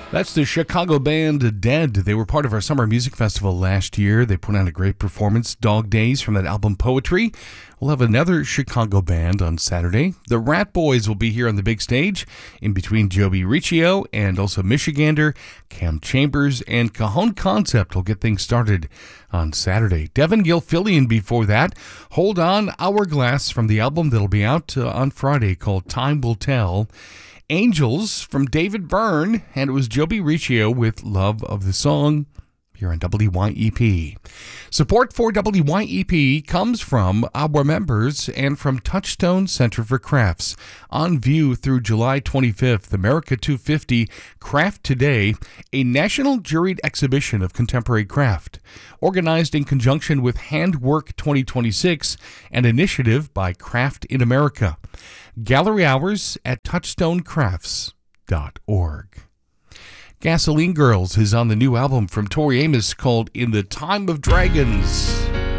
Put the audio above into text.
That's the Chicago band Dead. They were part of our summer music festival last year. They put on a great performance, Dog Days, from that album Poetry. We'll have another Chicago band on Saturday. The Rat Boys will be here on the big stage, in between Joby Riccio and also Michigander. Cam Chambers and Cajon Concept will get things started on Saturday. Devin Gilfillian before that. Hold On, Hourglass, from the album that'll be out on Friday called Time Will Tell. Angels from David Byrne, and it was Joby Riccio with Love of the Song here on WYEP. Support for WYEP comes from our members and from Touchstone Center for Crafts. On view through July 25th, America 250 Craft Today, a national juried exhibition of contemporary craft, organized in conjunction with Handwork 2026, an initiative by Craft in America. Gallery hours at touchstonecrafts.org. Gasoline Girls is on the new album from Tori Amos called In the Time of Dragons.